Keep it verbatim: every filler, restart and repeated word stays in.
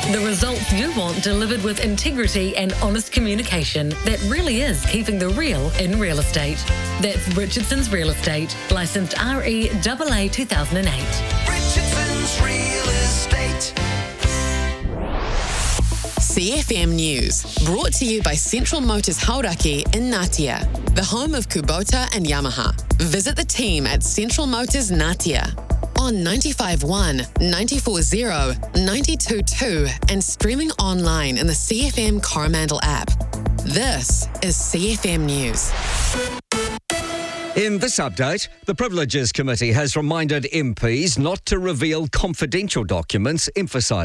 The results you want delivered with integrity and honest communication that really is keeping the real in real estate. That's Richardson's Real Estate, licensed R E A A two thousand eight. Richardson's Real Estate. C F M News, brought to you by Central Motors Hauraki in Ngatea, the home of Kubota and Yamaha. Visit the team at Central Motors Ngatea on ninety-five point one, ninety-four point zero, ninety-two point two and streaming online in the C F M Coromandel app. This is C F M News. In this update, the Privileges Committee has reminded M Ps not to reveal confidential documents, emphasising